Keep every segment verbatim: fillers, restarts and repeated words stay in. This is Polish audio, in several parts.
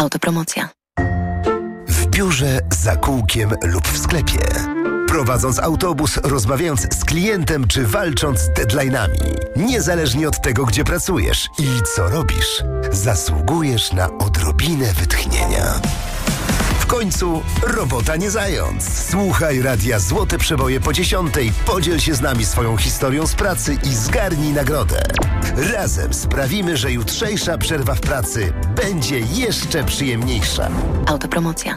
Autopromocja. W biurze, za kółkiem lub w sklepie. Prowadząc autobus, rozmawiając z klientem czy walcząc z deadline'ami. Niezależnie od tego, gdzie pracujesz i co robisz, zasługujesz na odrobinę wytchnienia. W końcu robota nie zając. Słuchaj Radia Złote Przeboje po dziesiątej, podziel się z nami swoją historią z pracy i zgarnij nagrodę. Razem sprawimy, że jutrzejsza przerwa w pracy będzie jeszcze przyjemniejsza. Autopromocja.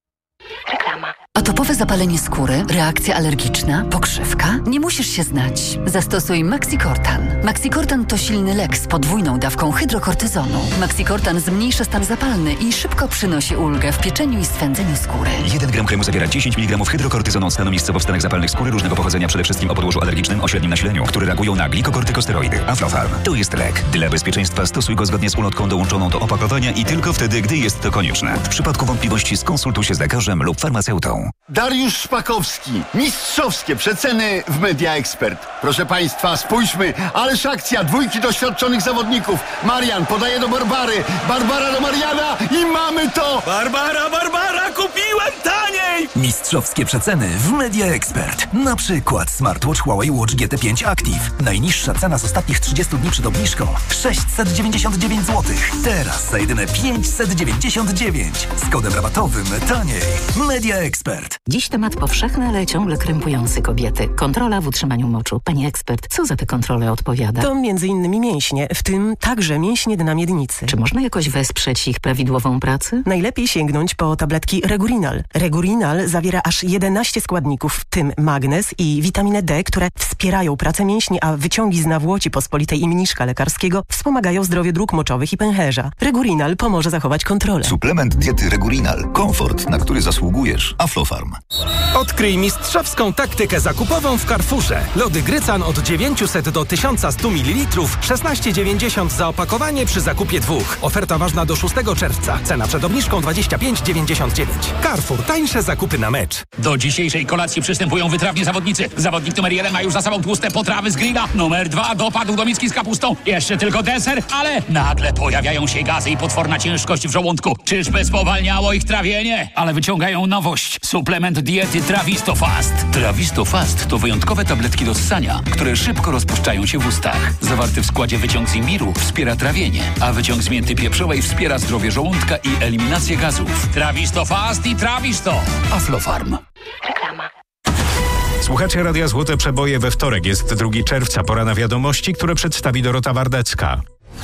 Reklama. Atopowe zapalenie skóry, reakcja alergiczna, pokrzywka? Nie musisz się znać. Zastosuj Maxicortan. Maxicortan to silny lek z podwójną dawką hydrokortyzonu. Maxicortan zmniejsza stan zapalny i szybko przynosi ulgę w pieczeniu i swędzeniu skóry. jeden gram kremu zawiera dziesięć miligramów hydrokortyzonu od stanu miejscowo w stanach zapalnych skóry różnego pochodzenia, przede wszystkim o podłożu alergicznym o średnim nasileniu, które reagują na glikokortykosteroidy. Aflofarm. To jest lek. Dla bezpieczeństwa stosuj go zgodnie z ulotką dołączoną do opakowania i tylko wtedy, gdy jest to konieczne. W przypadku wątpliwości skonsultuj się z lekarzem lub farmaceutą. Dariusz Szpakowski. Mistrzowskie przeceny w Media Expert. Proszę Państwa, spójrzmy, ależ akcja dwójki doświadczonych zawodników. Marian podaje do Barbary, Barbara do Mariana i mamy to! Barbara, Barbara, kupiłem taniej! Mistrzowskie przeceny w Media Expert. Na przykład smartwatch Huawei Watch G T pięć Active. Najniższa cena z ostatnich trzydziestu dni przed obniżką sześćset dziewięćdziesiąt dziewięć złotych. Teraz za jedyne pięćset dziewięćdziesiąt dziewięć. Z kodem rabatowym taniej. Media Expert. Dziś temat powszechny, ale ciągle krępujący kobiety. Kontrola w utrzymaniu moczu. Pani ekspert, co za tę kontrolę odpowiada? To między innymi mięśnie, w tym także mięśnie dna miednicy. Czy można jakoś wesprzeć ich prawidłową pracę? Najlepiej sięgnąć po tabletki Regurinal. Regurinal zawiera aż jedenaście składników, w tym magnez i witaminę D, które wspierają pracę mięśni, a wyciągi z nawłoci pospolitej i mniszka lekarskiego wspomagają zdrowie dróg moczowych i pęcherza. Regurinal pomoże zachować kontrolę. Suplement diety Regurinal. Komfort, na który zasługujesz. Aflofarm. Odkryj mistrzowską taktykę zakupową w Carrefourze. Lody Grycan od dziewięćset do tysiąc sto mililitrów, szesnaście dziewięćdziesiąt za opakowanie przy zakupie dwóch. Oferta ważna do szóstego czerwca. Cena przed obniżką dwadzieścia pięć dziewięćdziesiąt dziewięć. Carrefour. Tańsze zakupy na mecz. Do dzisiejszej kolacji przystępują wytrawni zawodnicy. Zawodnik numer jeden ma już za sobą tłuste potrawy z grilla. Numer dwa dopadł do miski z kapustą. Jeszcze tylko deser, ale nagle pojawiają się gazy i potworna ciężkość w żołądku. Czyżby spowalniało ich trawienie? Ale wyciągają nowość. Suplement diety Trawisto Fast. Trawisto Fast to wyjątkowe tabletki do ssania, które szybko rozpuszczają się w ustach. Zawarty w składzie wyciąg z imbiru wspiera trawienie, a wyciąg z mięty pieprzowej wspiera zdrowie żołądka i eliminację gazów. Trawisto Fast i Trawisto. Aflofarm. Reklama. Słuchacie Radia Złote Przeboje we wtorek. Jest drugiego czerwca. Pora na wiadomości, które przedstawi Dorota Wardecka.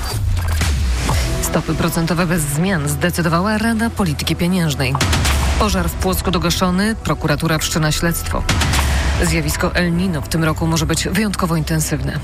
Stopy procentowe bez zmian zdecydowała Rada Polityki Pieniężnej. Pożar w Płocku dogaszony, prokuratura wszczyna śledztwo. Zjawisko El Niño w tym roku może być wyjątkowo intensywne.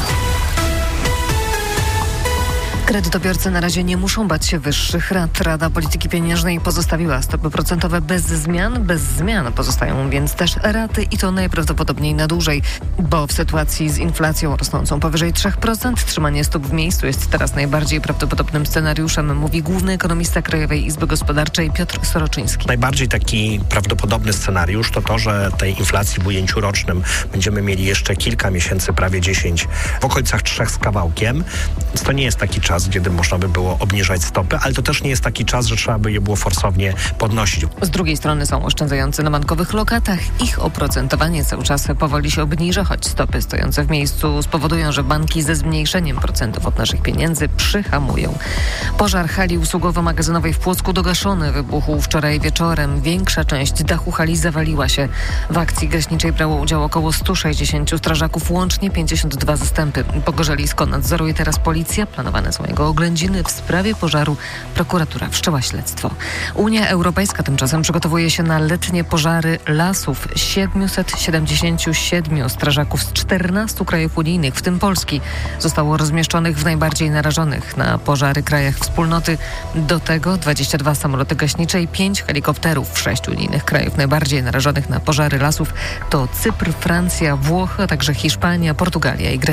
Kredytobiorcy na razie nie muszą bać się wyższych rat. Rada Polityki Pieniężnej pozostawiła stopy procentowe bez zmian. Bez zmian pozostają więc też raty i to najprawdopodobniej na dłużej, bo w sytuacji z inflacją rosnącą powyżej trzy procent trzymanie stóp w miejscu jest teraz najbardziej prawdopodobnym scenariuszem, mówi główny ekonomista Krajowej Izby Gospodarczej Piotr Soroczyński. Najbardziej taki prawdopodobny scenariusz to to, że tej inflacji w ujęciu rocznym będziemy mieli jeszcze kilka miesięcy, prawie dziesięć, w okolicach trzech z kawałkiem. Więc to nie jest taki czas, kiedy można by było obniżać stopy, ale to też nie jest taki czas, że trzeba by je było forsownie podnosić. Z drugiej strony są oszczędzający na bankowych lokatach. Ich oprocentowanie cały czas powoli się obniża, choć stopy stojące w miejscu spowodują, że banki ze zmniejszeniem procentów od naszych pieniędzy przyhamują. Pożar hali usługowo-magazynowej w Płocku dogaszony wybuchł wczoraj wieczorem. Większa część dachu hali zawaliła się. W akcji gaśniczej brało udział około stu sześćdziesięciu strażaków, łącznie pięćdziesiąt dwa zastępy. Pogorzelisko nadzoruje teraz policja. Planowane są jego oględziny. W sprawie pożaru prokuratura wszczęła śledztwo. Unia Europejska tymczasem przygotowuje się na letnie pożary lasów. siedmiuset siedemdziesięciu siedmiu strażaków z czternastu krajów unijnych, w tym Polski, zostało rozmieszczonych w najbardziej narażonych na pożary krajach wspólnoty. Do tego dwadzieścia dwa samoloty gaśnicze i pięć helikopterów w sześciu unijnych krajów najbardziej narażonych na pożary lasów to Cypr, Francja, Włochy, a także Hiszpania, Portugalia i Grecja.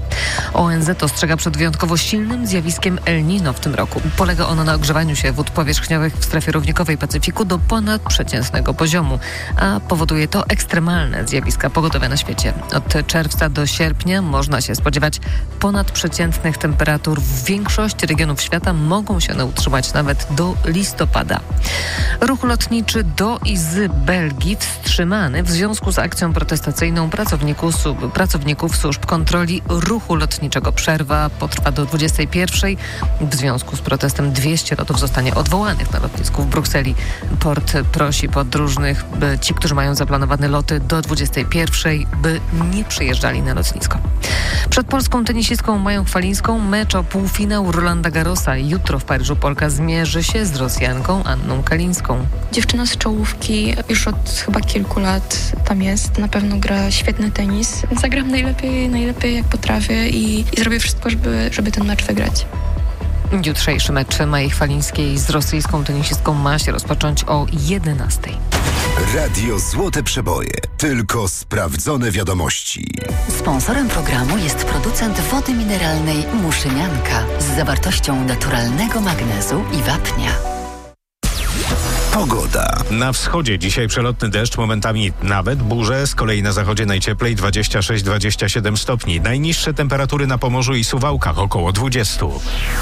O N Z ostrzega przed wyjątkowo silnym zjawiskiem El Niño w tym roku. Polega ono na ogrzewaniu się wód powierzchniowych w strefie równikowej Pacyfiku do ponadprzeciętnego poziomu, a powoduje to ekstremalne zjawiska pogodowe na świecie. Od czerwca do sierpnia można się spodziewać ponadprzeciętnych temperatur. W większości regionów świata mogą się one utrzymać nawet do listopada. Ruch lotniczy do i z Belgii wstrzymany w związku z akcją protestacyjną pracowników, pracowników służb kontroli ruchu lotniczego. Przerwa potrwa do dwudziestej pierwszej. W związku z protestem dwieście lotów zostanie odwołanych na lotnisku w Brukseli. Port prosi podróżnych, by ci, którzy mają zaplanowane loty do dwudziestej pierwszej, by nie przyjeżdżali na lotnisko. Przed polską tenisistką Mają Chwalińską mecz o półfinał Rolanda Garrosa. Jutro w Paryżu Polka zmierzy się z Rosjanką Anną Kalińską. Dziewczyna z czołówki już od chyba kilku lat tam jest. Na pewno gra świetny tenis. Zagram najlepiej, najlepiej jak potrafię i, i zrobię wszystko, żeby, żeby ten mecz wygrać. Jutrzejszy mecz Mai Chwalińskiej z rosyjską tenisistką ma się rozpocząć o jedenastej. Radio Złote Przeboje. Tylko sprawdzone wiadomości. Sponsorem programu jest producent wody mineralnej Muszynianka z zawartością naturalnego magnezu i wapnia. Pogoda. Na wschodzie dzisiaj przelotny deszcz, momentami nawet burze, z kolei na zachodzie najcieplej dwadzieścia sześć do dwudziestu siedmiu stopni. Najniższe temperatury na Pomorzu i Suwałkach około dwudziestu.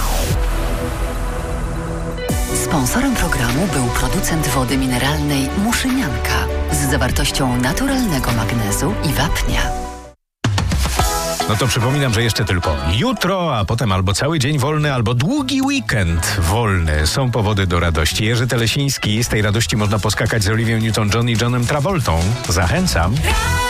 Sponsorem programu był producent wody mineralnej Muszynianka z zawartością naturalnego magnezu i wapnia. No to przypominam, że jeszcze tylko jutro, a potem albo cały dzień wolny, albo długi weekend wolny. Są powody do radości. Jerzy Telesiński, z tej radości można poskakać z Oliwią Newton-John i Johnem Travoltą. Zachęcam.